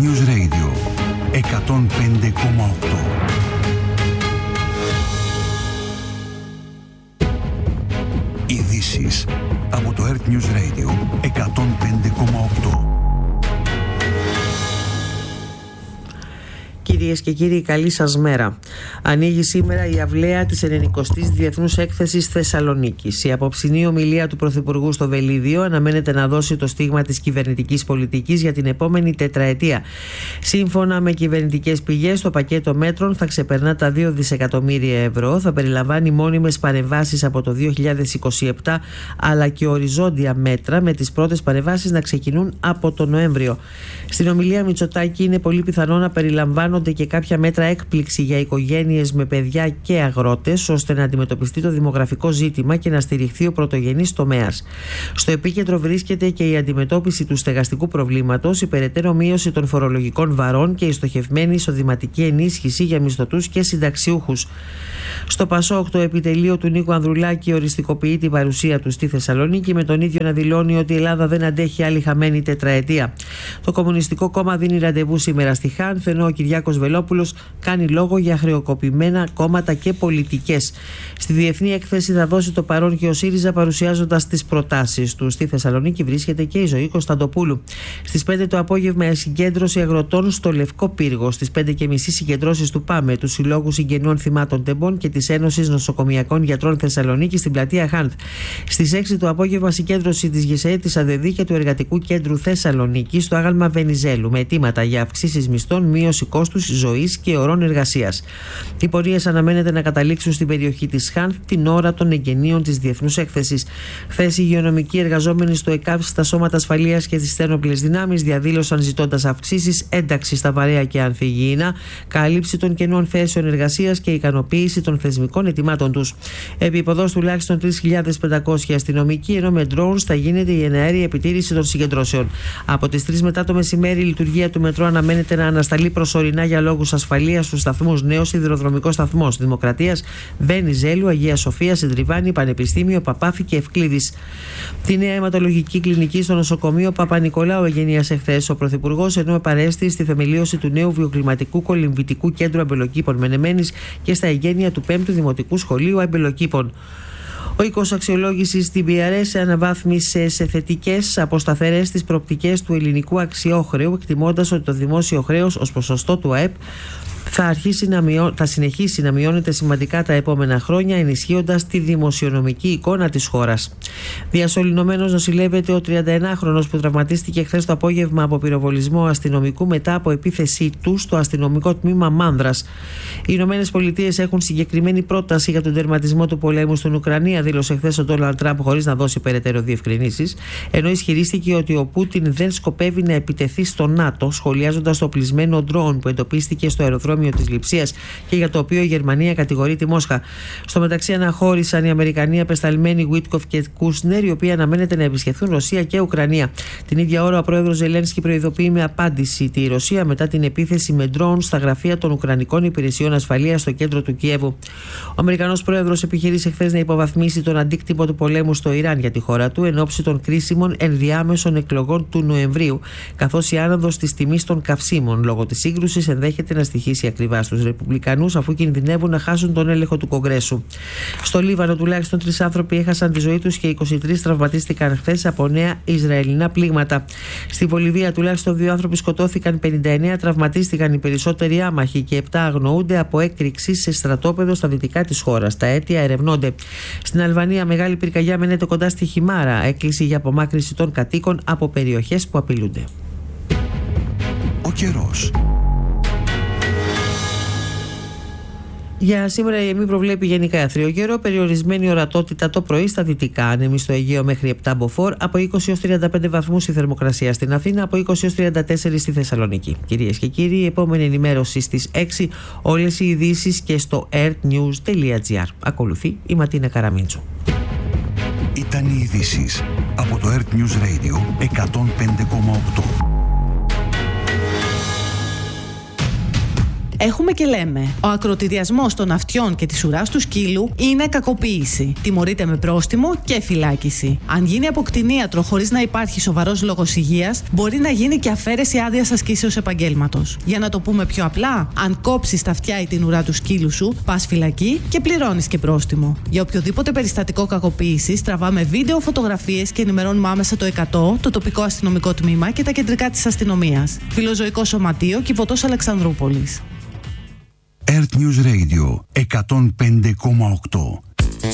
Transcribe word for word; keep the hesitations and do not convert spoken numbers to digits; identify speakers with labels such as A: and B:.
A: News Radio εκατόν πέντε κόμμα οκτώ. Ειδήσεις από το Earth News Radio εκατόν πέντε κόμμα οκτώ.
B: Κυρίες και κύριοι, καλή σας μέρα. Ανοίγει σήμερα η αυλαία της ενενηκοστής Διεθνούς Έκθεσης Θεσσαλονίκης. Η απόψινή ομιλία του Πρωθυπουργού στο Βελίδιο αναμένεται να δώσει το στίγμα της κυβερνητικής πολιτικής για την επόμενη τετραετία. Σύμφωνα με κυβερνητικές πηγές, το πακέτο μέτρων θα ξεπερνά τα δύο δισεκατομμύρια ευρώ, θα περιλαμβάνει μόνιμες παρεμβάσεις από το δύο χιλιάδες είκοσι επτά, αλλά και οριζόντια μέτρα, με τις πρώτες παρεμβάσεις να ξεκινούν από τον Νοέμβριο. Στην ομιλία Μητσοτάκη είναι πολύ πιθανό να περιλαμβάνονται και κάποια μέτρα έκπληξη για οικογένειες με παιδιά και αγρότες, ώστε να αντιμετωπιστεί το δημογραφικό ζήτημα και να στηριχθεί ο πρωτογενής τομέας. Στο επίκεντρο βρίσκεται και η αντιμετώπιση του στεγαστικού προβλήματος, η περαιτέρω μείωση των φορολογικών βαρών και η στοχευμένη εισοδηματική ενίσχυση για μισθωτούς και συνταξιούχους. Στο Πασόκ, το επιτελείο του Νίκου Ανδρουλάκη οριστικοποιεί την παρουσία του στη Θεσσαλονίκη, με τον ίδιο να δηλώνει ότι η Ελλάδα δεν αντέχει άλλη χαμένη τετραετία. Το Κομμουνιστικό Κόμμα δίνει ραντεβού σήμερα στη Χάνθ, ενώ ο Κυριάκος Βελόπουλος κάνει λόγο για χρεοκοπημένα κόμματα και πολιτικές. Στη Διεθνή Έκθεση θα δώσει το παρόν και ο ΣΥΡΙΖΑ, παρουσιάζοντας τις προτάσεις του. Στη Θεσσαλονίκη βρίσκεται και η Ζωή Κωνσταντοπούλου. Στις πέντε το απόγευμα, συγκέντρωση αγροτών στο Λευκό Πύργο. Στις πέντε και μισή συγκεντρώσεις του ΠΑΜΕ, του Συλλόγου Συγγενών Θυμάτων Τεμπών και της Ένωσης Νοσοκομιακών Γιατρών Θεσσαλονίκη στην πλατεία Χάνθ. Στις έξι το απόγευμα, συγκέντρωση της ΓΕΣΕΕ, της ΑΔΕΔΗ και του Εργατικού Κέντρου Θεσσαλονίκη στο άγαλμα Βενιζέλου, με αιτήματα για αυξήσεις μισθών, μείωση κόστους ζωής και ωρών εργασίας. Οι πορείες αναμένεται να καταλήξουν στην περιοχή της Χάνθ την ώρα των εγγενείων της Διεθνούς Έκθεσης. Χθες, οι υγειονομικοί εργαζόμενοι στο ΕΚΑΒ, στα σώματα ασφαλείας και στις ένοπλες δυνάμεις διαδήλωσαν ζητώντας αυξήσεις, ένταξη στα βαρέα και ανθυγιεινά, κάλυψη των κενών θέσεων εργασίας και ικανοποίηση των θεσμικών αιτημάτων τους. Επίποδος τουλάχιστον τρεις χιλιάδες πεντακόσιοι αστυνομικοί, ενώ με drones θα γίνεται η εναέρια επιτήρηση των συγκεντρώσεων. Από τις τρεις μετά το μεσημέρι, η λειτουργία του μετρό αναμένεται να ανασταλεί προσωρινά για λόγους ασφαλείας στους σταθμούς Νέος Σιδηροδρομικός Σταθμός Δημοκρατίας, Βενιζέλου, Αγία Σοφία, Συντριβάνη, Πανεπιστήμιο, Παπάφη και Ευκλήδης. Τη νέα αιματολογική κλινική στο νοσοκομείο Παπα-Νικολάου εγγενίασε χθες ο Πρωθυπουργός, ενώ επαρέστη στη θεμελίωση του νέου βιοκλιματικού κολυμβητικού κέντρου αμπελοκήπων Μενεμένης και στα εγγένεια του πέμπτου Δημοτικού Σχολείου Αμπελοκήπων. Ο οίκος αξιολόγησης στην πι αρ ες αναβάθμισε σε θετικές από σταθερές τις προοπτικές του ελληνικού αξιόχρεου, εκτιμώντας ότι το δημόσιο χρέος ως ποσοστό του ΑΕΠ θα, αρχίσει να μειώ... θα συνεχίσει να μειώνεται σημαντικά τα επόμενα χρόνια, ενισχύοντας τη δημοσιονομική εικόνα της χώρας. Διασωληνωμένος νοσηλεύεται ο τριανταενάχρονος που τραυματίστηκε χθες το απόγευμα από πυροβολισμό αστυνομικού μετά από επίθεσή του στο αστυνομικό τμήμα Μάνδρας. Οι Ηνωμένες Πολιτείες έχουν συγκεκριμένη πρόταση για τον τερματισμό του πολέμου στην Ουκρανία, δήλωσε χθες ο Ντόναλντ Τραμπ χωρίς να δώσει περαιτέρω διευκρινήσεις, ενώ ισχυρίστηκε ότι ο Πούτιν δεν σκοπεύει να επιτεθεί στο ΝΑΤΟ, σχολιάζοντας το οπλισμένο ντρόουν που εντοπίστηκε στο αεροδρόμιο της Λειψίας και για το οποίο η Γερμανία κατηγορεί τη Μόσχα. Στο μεταξύ, αναχώρησαν οι Αμερικανοί απεσταλμένοι Βίτκοφ και Κούσνερ, οι οποίοι αναμένεται να επισκεφθούν Ρωσία και Ουκρανία. Την ίδια ώρα, ο πρόεδρος Ζελένσκι προειδοποιεί με απάντηση τη Ρωσία μετά την επίθεση με ντρόουν στα γραφεία των Ουκρανικών Υπηρεσιών Ασφαλείας στο κέντρο του Κιέβου. Ο Αμερικανός πρόεδρος επιχείρησε χθες να υποβαθμίσει τον αντίκτυπο του πολέμου στο Ιράν για τη χώρα του εν ώψη των κρίσιμων ενδιάμεσων εκλογών του Νοεμβρίου, καθώς η άνοδος της τιμής των καυσίμων λόγω της σύγκρουσης ενδέχεται να στοιχήσει ακριβά στους Ρεπουμπλικανούς, αφού κινδυνεύουν να χάσουν τον έλεγχο του Κογκρέσου. Στο Λίβανο, τουλάχιστον τρεις άνθρωποι έχασαν τη ζωή τους και είκοσι τρεις τραυματίστηκαν χθες από νέα Ισραηλινά πλήγματα. Στη Βολιβία, τουλάχιστον δύο άνθρωποι σκοτώθηκαν, πενήντα εννέα τραυματίστηκαν, οι περισσότεροι άμαχοι και επτά αγνοούνται από έκρηξη σε στρατόπεδο στα δυτικά της χώρας. Τα αίτια ερευνώνται. Στην Αλβανία, μεγάλη πυρκαγιά μένεται κοντά στη Χιμάρα. Έκκληση για απομάκρυνση των κατοίκων από περιοχές που απειλούνται.
A: Ο καιρός.
B: Για σήμερα η ΕΜΗ προβλέπει γενικά άθριο καιρό, περιορισμένη ορατότητα το πρωί στα δυτικά. Άνεμοι στο Αιγαίο μέχρι επτά μποφόρ, από είκοσι έως τριάντα πέντε βαθμούς η θερμοκρασία στην Αθήνα, από είκοσι έως τριάντα τέσσερα στη Θεσσαλονίκη. Κυρίες και κύριοι, η επόμενη ενημέρωση στις έξι, όλες οι ειδήσεις και στο earthnews τελεία gr. Ακολουθεί η Ματίνα Καραμίντσου.
A: Ήταν οι ειδήσεις από το Earth News Radio εκατόν πέντε κόμμα οκτώ.
C: Έχουμε και λέμε. Ο ακροτηριασμός των αυτιών και της ουράς του σκύλου είναι κακοποίηση. Τιμωρείται με πρόστιμο και φυλάκιση. Αν γίνει από κτηνίατρο χωρίς να υπάρχει σοβαρός λόγος υγείας, μπορεί να γίνει και αφαίρεση άδειας ασκήσεως επαγγέλματος. Για να το πούμε πιο απλά, αν κόψεις τα αυτιά ή την ουρά του σκύλου σου, πας φυλακή και πληρώνεις και πρόστιμο. Για οποιοδήποτε περιστατικό κακοποίησης, τραβάμε βίντεο, φωτογραφίες και ενημερώνουμε άμεσα το εκατό, το τοπικό αστυνομικό τμήμα και τα κεντρικά της αστυνομίας. Φιλοζωικό Σωματείο, Κιβωτός Αλεξανδρούπολης.
A: Earth News Radio εκατόν πέντε κόμμα οκτώ.